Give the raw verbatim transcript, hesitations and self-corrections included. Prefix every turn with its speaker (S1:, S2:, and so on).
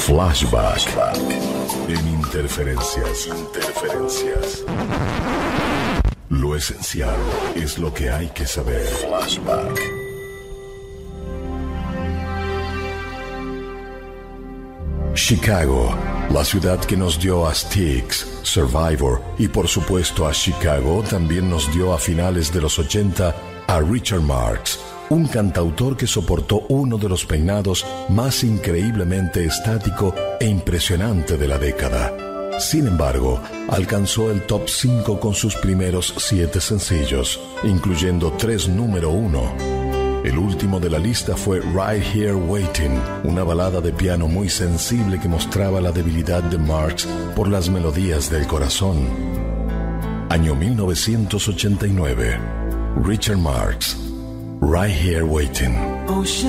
S1: Flashback. En Interferencias. Interferencias. Lo esencial es lo que hay que saber. Flashback. Chicago, la ciudad que nos dio a Styx, Survivor y por supuesto a Chicago, también nos dio a finales de los ochenta a Richard Marx, un cantautor que soportó uno de los peinados más increíblemente estático e impresionante de la década. Sin embargo, alcanzó el top cinco con sus primeros siete sencillos, incluyendo tres número uno. El último de la lista fue Right Here Waiting, una balada de piano muy sensible que mostraba la debilidad de Marx por las melodías del corazón. Año mil novecientos ochenta y nueve. Richard Marx, Right Here Waiting.